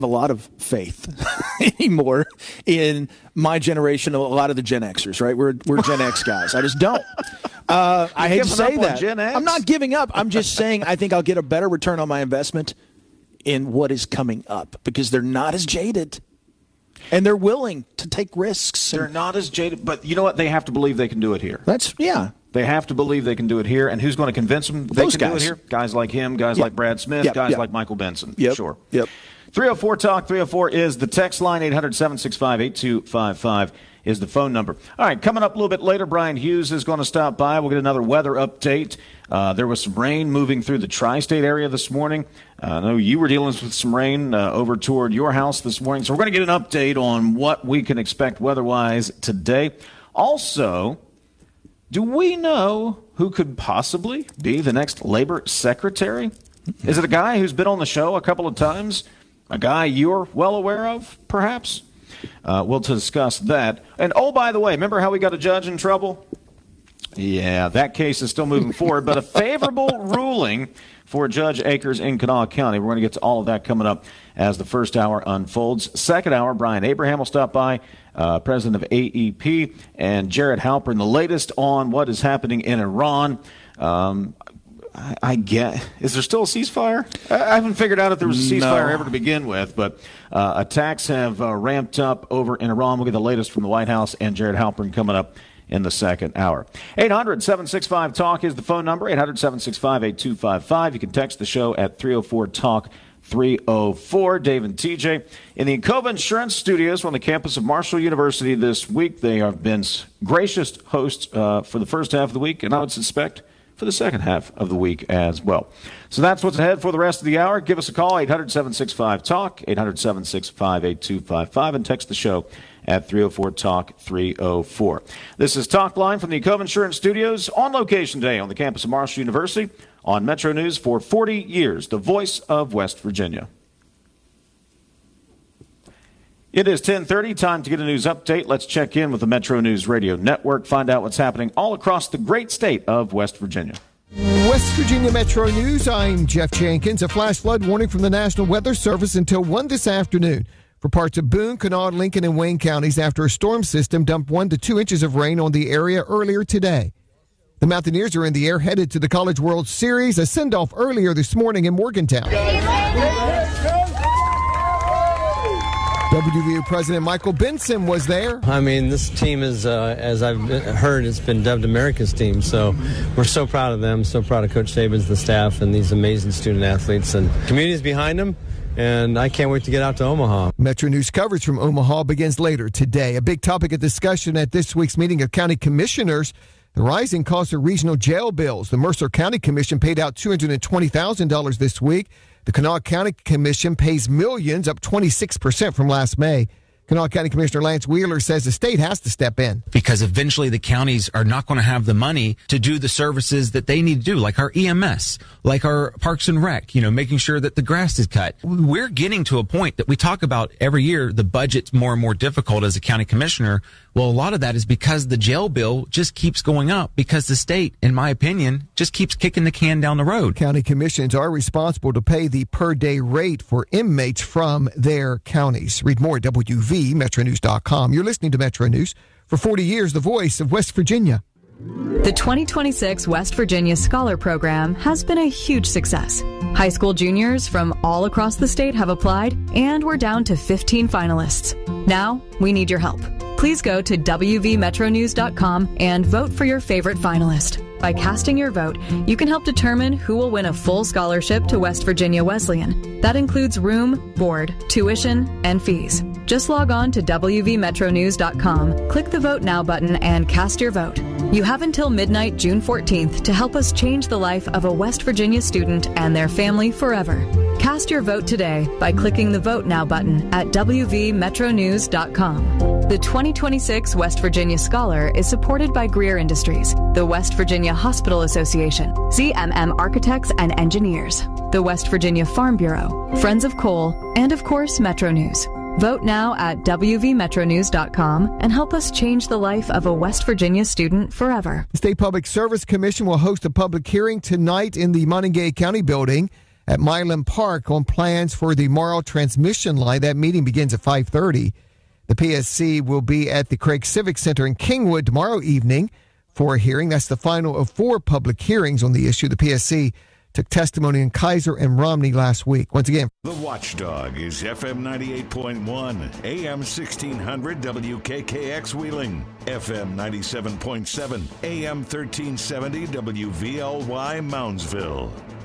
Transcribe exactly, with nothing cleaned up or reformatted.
a lot of faith anymore in my generation, a lot of the Gen Xers, right? We're we're Gen X guys. I just don't. Uh, I hate to say that. Gen X? I'm not giving up. I'm just saying I think I'll get a better return on my investment in what is coming up because they're not as jaded. And they're willing to take risks. They're not as jaded, but you know what? They have to believe they can do it here. That's, yeah. They have to believe they can do it here. And who's going to convince them they Those can guys. do it here? Guys like him, guys Yep. like Brad Smith, Yep. guys Yep. like Michael Benson. Yep. Sure. Yep. three oh four talk, three oh four is the text line, eight hundred, seven six five, eight two five five is the phone number. All right, coming up a little bit later, Brian Hughes is going to stop by. We'll get another weather update. Uh, there was some rain moving through the tri-state area this morning. Uh, I know you were dealing with some rain uh, over toward your house this morning, so we're going to get an update on what we can expect weather-wise today. Also, do we know who could possibly be the next labor secretary? Is it a guy who's been on the show a couple of times? A guy you're well aware of, perhaps? Uh, we'll discuss that. And, oh, by the way, remember how we got a judge in trouble? Yeah, that case is still moving forward, but a favorable ruling for Judge Akers in Kanawha County. We're going to get to all of that coming up as the first hour unfolds. Second hour, Brian Abraham will stop by, uh, president of A E P, and Jared Halpern, the latest on what is happening in Iran. Um, I, I get, is there still a ceasefire? I, I haven't figured out if there was a ceasefire No. ever to begin with, but uh, attacks have uh, ramped up over in Iran. We'll get the latest from the White House and Jared Halpern coming up in the second hour. eight hundred, seven six five, talk is the phone number, eight hundred, seven six five, eight two five five. You can text the show at three oh four talk, three oh four. Dave and T J in the Encova Insurance Studios on the campus of Marshall University this week. They have been gracious hosts uh, for the first half of the week, and I would suspect for the second half of the week as well. So that's what's ahead for the rest of the hour. Give us a call, eight hundred, seven six five, talk, eight hundred, seven six five, eight two five five, and text the show at three oh four talk, three oh four. This is Talk Line from the Encova Insurance Studios on location today on the campus of Marshall University on Metro News for forty years, the voice of West Virginia. It is ten thirty, time to get a news update. Let's check in with the Metro News Radio Network, find out what's happening all across the great state of West Virginia. West Virginia Metro News, I'm Jeff Jenkins. A flash flood warning from the National Weather Service until one this afternoon for parts of Boone, Kanawha, Lincoln, and Wayne counties after a storm system dumped one to two inches of rain on the area earlier today. The Mountaineers are in the air headed to the College World Series, a send-off earlier this morning in Morgantown. W V U President Michael Benson was there. I mean, this team is, uh, as I've heard, it's been dubbed America's team. So we're so proud of them, so proud of Coach Sabins, the staff, and these amazing student athletes. And community's behind them, and I can't wait to get out to Omaha. Metro News coverage from Omaha begins later today. A big topic of discussion at this week's meeting of county commissioners, the rising cost of regional jail bills. The Mercer County Commission paid out two hundred twenty thousand dollars this week. The Kanawha County Commission pays millions, up twenty-six percent from last May. Kanawha County Commissioner Lance Wheeler says the state has to step in. Because eventually the counties are not going to have the money to do the services that they need to do, like our E M S, like our Parks and Rec, you know, making sure that the grass is cut. We're getting to a point that we talk about every year, the budget's more and more difficult as a county commissioner. Well, a lot of that is because the jail bill just keeps going up because the state, in my opinion, just keeps kicking the can down the road. County commissions are responsible to pay the per-day rate for inmates from their counties. Read more at W V Metro News dot com. You're listening to Metro News. For forty years, the voice of West Virginia. The twenty twenty-six West Virginia Scholar Program has been a huge success. High school juniors from all across the state have applied, and we're down to fifteen finalists. Now, we need your help. Please go to W V Metro News dot com and vote for your favorite finalist. By casting your vote, you can help determine who will win a full scholarship to West Virginia Wesleyan. That includes room, board, tuition, and fees. Just log on to W V Metro News dot com, click the Vote Now button, and cast your vote. You have until midnight, June fourteenth, to help us change the life of a West Virginia student and their family forever. Cast your vote today by clicking the Vote Now button at W V Metro News dot com. The twenty twenty-six West Virginia Scholar is supported by Greer Industries, the West Virginia Hospital Association, Z M M Architects and Engineers, the West Virginia Farm Bureau, Friends of Coal, and of course, Metro News. Vote now at W V Metro News dot com and help us change the life of a West Virginia student forever. The State Public Service Commission will host a public hearing tonight in the Montague County building. at Milan Park on plans for the Marl transmission line. That meeting begins at five thirty. The P S C will be at the Craig Civic Center in Kingwood tomorrow evening for a hearing. That's the final of four public hearings on the issue. The P S C took testimony in Kaiser and Romney last week. Once again, The Watchdog is F M ninety-eight point one, A M sixteen hundred W K K X Wheeling, F M ninety-seven point seven, A M thirteen seventy W V L Y Moundsville.